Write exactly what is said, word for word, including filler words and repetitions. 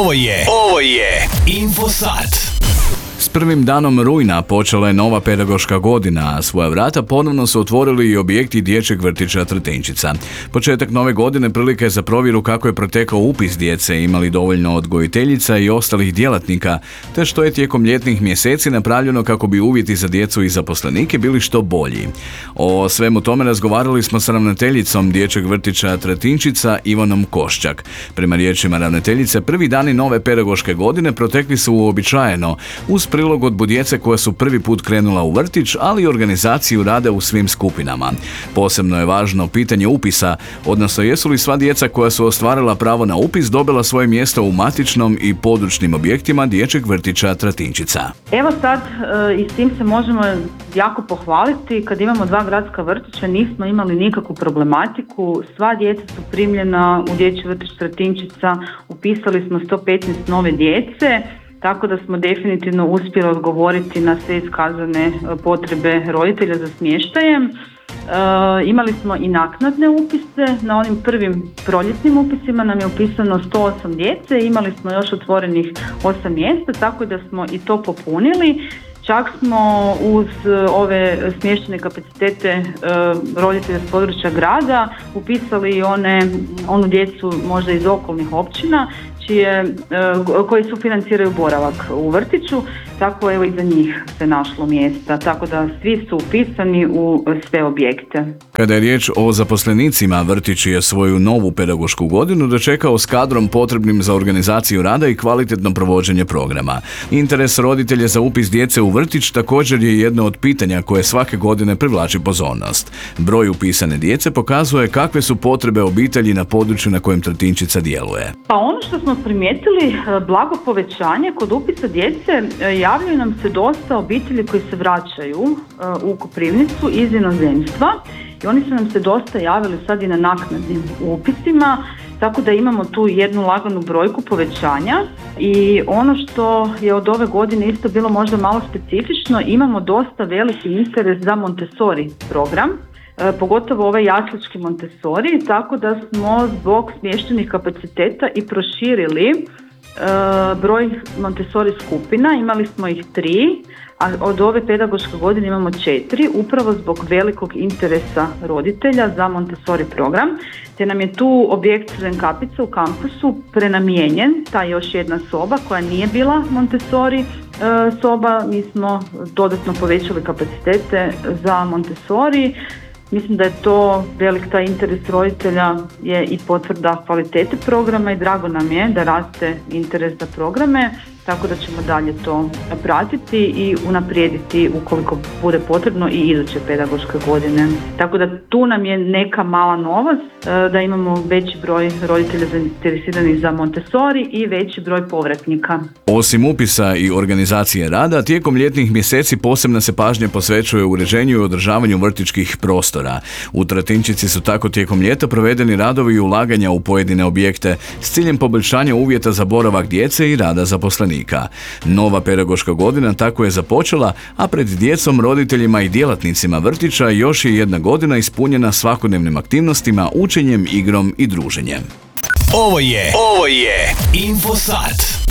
Ovo je, ovo je Infosat. S prvim danom rujna počela je nova pedagoška godina, a svoja vrata ponovno su otvorili i objekti dječjeg vrtića Tretinčica. Početak nove godine prilika je za provjeru kako je protekao upis djece, imali dovoljno odgojiteljica i ostalih djelatnika, te što je tijekom ljetnih mjeseci napravljeno kako bi uvjeti za djecu i zaposlenike bili što bolji. O svemu tome razgovarali smo s ravnateljicom dječjeg vrtića Tretinčica Ivanom Koščak. Prema riječima ravnateljice, prvi dani nove pedagoške godine protekli su uobičajeno, uz prilagodbu djece koja su prvi put krenula u vrtić, ali i organizaciju rada u svim skupinama. Posebno je važno pitanje upisa, odnosno jesu li sva djeca koja su ostvarila pravo na upis dobila svoje mjesto u matičnom i područnim objektima dječjeg vrtića Tretinčica. Evo sad e, i s tim se možemo jako pohvaliti. Kad imamo dva gradska vrtića nismo imali nikakvu problematiku. Sva djeca su primljena u dječji vrtić Tretinčica, upisali smo sto petnaest nove djece. Tako da smo definitivno uspjeli odgovoriti na sve iskazane potrebe roditelja za smještajem. E, imali smo i naknadne upise. Na onim prvim proljetnim upisima nam je upisano sto osam djece, imali smo još otvorenih osam mjesta, tako da smo i to popunili. Čak smo uz ove smještajne kapacitete e, roditelja s područja grada upisali i one, onu djecu možda iz okolnih općina čije, e, koji su financiraju boravak u vrtiću, tako evo i za njih se našlo mjesta, tako da svi su upisani u sve objekte. Kada je riječ o zaposlenicima, vrtić je svoju novu pedagošku godinu dočekao s kadrom potrebnim za organizaciju rada i kvalitetno provođenje programa. Interes roditelja za upis djece u vrtić također je jedno od pitanja koje svake godine privlači pozornost. Broj upisane djece pokazuje kakve su potrebe obitelji na području na kojem Tretinčica djeluje. Pa ono što smo primijetili, blago povećanje kod upisa djece, javljaju nam se dosta obitelji koji se vraćaju u Koprivnicu iz inozemstva i oni su nam se dosta javili sad i na naknadnim upisima, tako da imamo tu jednu laganu brojku povećanja. I ono što je od ove godine isto bilo možda malo specifično, imamo dosta veliki interes za Montessori program, E, pogotovo ovaj jaslički Montessori, tako da smo zbog smještajnih kapaciteta i proširili e, broj Montessori skupina. Imali smo ih tri, a od ove pedagoške godine imamo četiri, upravo zbog velikog interesa roditelja za Montessori program, te nam je tu objekt Crvenkapica u kampusu prenamijenjen, ta još jedna soba koja nije bila Montessori e, soba. Mi smo dodatno povećali kapacitete za Montessori. Mislim da je to velik taj interes roditelja je i potvrda kvalitete programa i drago nam je da raste interes za programe, tako da ćemo dalje to pratiti i unaprijediti ukoliko bude potrebno i iduće pedagoške godine. Tako da tu nam je neka mala novost, da imamo veći broj roditelja zainteresiranih za Montessori i veći broj povratnika. Osim upisa i organizacije rada, tijekom ljetnih mjeseci posebna se pažnja posvećuje uređenju i održavanju vrtićkih prostora. U Tretinčici su tako tijekom ljeta provedeni radovi i ulaganja u pojedine objekte s ciljem poboljšanja uvjeta za boravak djece i rada zaposlenika. Nova pedagoška godina tako je započela, a pred djecom, roditeljima i djelatnicima vrtića još je jedna godina ispunjena svakodnevnim aktivnostima, učenjem, igrom i druženjem. Ovo je, ovo je Infosat.